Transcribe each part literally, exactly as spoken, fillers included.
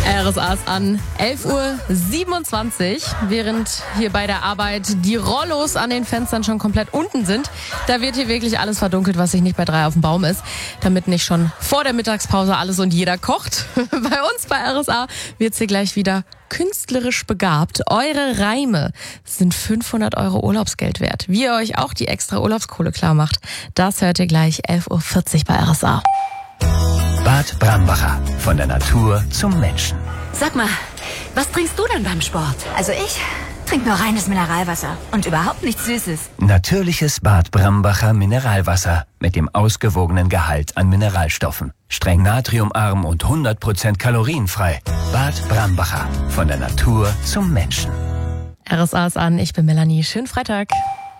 R S A ist an elf Uhr siebenundzwanzig, während hier bei der Arbeit die Rollos an den Fenstern schon komplett unten sind. Da wird hier wirklich alles verdunkelt, was sich nicht bei drei auf dem Baum ist, damit nicht schon vor der Mittagspause alles und jeder kocht. Bei uns bei R S A wird's hier gleich wieder künstlerisch begabt. Eure Reime sind fünfhundert Euro Urlaubsgeld wert. Wie ihr euch auch die extra Urlaubskohle klar macht, das hört ihr gleich elf Uhr vierzig bei R S A. Bad Brambacher. Von der Natur zum Menschen. Sag mal, was trinkst du denn beim Sport? Also ich trinke nur reines Mineralwasser und überhaupt nichts Süßes. Natürliches Bad Brambacher Mineralwasser mit dem ausgewogenen Gehalt an Mineralstoffen. Streng natriumarm und hundert Prozent kalorienfrei. Bad Brambacher. Von der Natur zum Menschen. R S A ist an, ich bin Melanie. Schönen Freitag.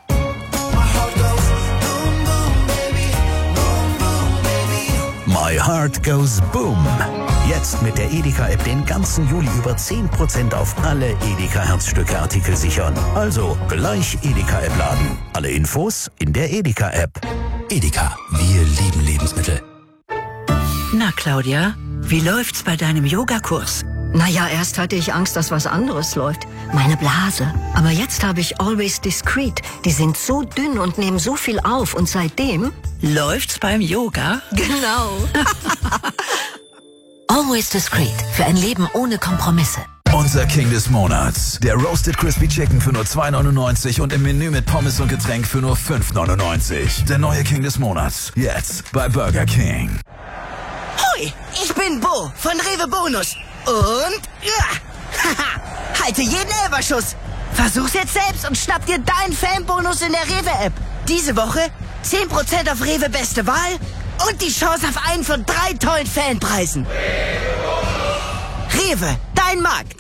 My Heart Goes Boom. Jetzt mit der Edeka-App den ganzen Juli über zehn Prozent auf alle Edeka-Herzstücke-Artikel sichern. Also gleich Edeka-App laden. Alle Infos in der Edeka-App. Edeka, wir lieben Lebensmittel. Na, Claudia, wie läuft's bei deinem Yogakurs? Naja, erst hatte ich Angst, dass was anderes läuft. Meine Blase. Aber jetzt habe ich Always Discreet. Die sind so dünn und nehmen so viel auf. Und seitdem... Läuft's beim Yoga? Genau. Always Discreet. Für ein Leben ohne Kompromisse. Unser King des Monats. Der Roasted Crispy Chicken für nur zwei neunundneunzig und im Menü mit Pommes und Getränk für nur fünf neunundneunzig. Der neue King des Monats. Jetzt bei Burger King. Hoi, ich bin Bo von Rewe Bonus. Und ja, haha, halte jeden Elberschuss. Versuch's jetzt selbst und schnapp dir deinen Fanbonus in der Rewe-App. Diese Woche zehn Prozent auf Rewe Beste Wahl und die Chance auf einen von drei tollen Fanpreisen. Rewe, dein Markt.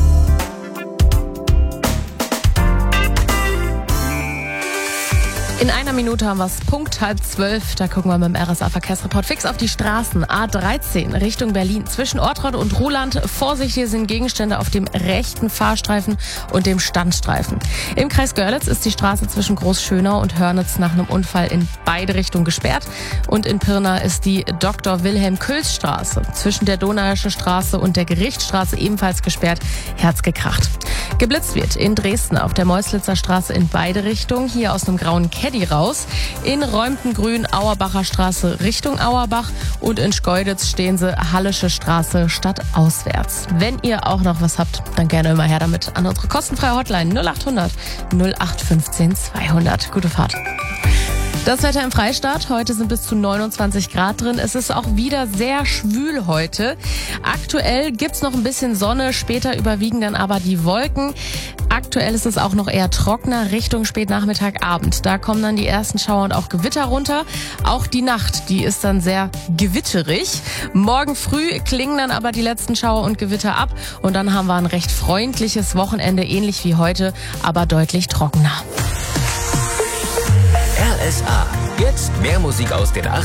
In einer Minute haben wir es Punkt halb zwölf. Da gucken wir mit dem R S A-Verkehrsreport fix auf die Straßen. A dreizehn Richtung Berlin. Zwischen Ortrott und Ruhland. Vorsicht, hier sind Gegenstände auf dem rechten Fahrstreifen und dem Standstreifen. Im Kreis Görlitz ist die Straße zwischen Großschönau und Hörnitz nach einem Unfall in beide Richtungen gesperrt. Und in Pirna ist die Doktor Wilhelm Köhls Straße zwischen der Donauische Straße und der Gerichtsstraße ebenfalls gesperrt. Herz gekracht. Geblitzt wird in Dresden auf der Meuslitzer Straße in beide Richtungen. Hier aus einem grauen Caddy raus. In Räumtengrün Auerbacher Straße Richtung Auerbach und in Schkeuditz stehen sie Hallische Straße stadtauswärts. Wenn ihr auch noch was habt, dann gerne immer her damit an unsere kostenfreie Hotline null achthundert null acht fünfzehn zweihundert. Gute Fahrt. Das Wetter im Freistaat. Heute sind bis zu neunundzwanzig Grad drin. Es ist auch wieder sehr schwül heute. Aktuell gibt's noch ein bisschen Sonne, später überwiegen dann aber die Wolken. Aktuell ist es auch noch eher trockener Richtung Spätnachmittag, Abend. Da kommen dann die ersten Schauer und auch Gewitter runter. Auch die Nacht, die ist dann sehr gewitterig. Morgen früh klingen dann aber die letzten Schauer und Gewitter ab. Und dann haben wir ein recht freundliches Wochenende, ähnlich wie heute, aber deutlich trockener. R S A. Jetzt mehr Musik aus den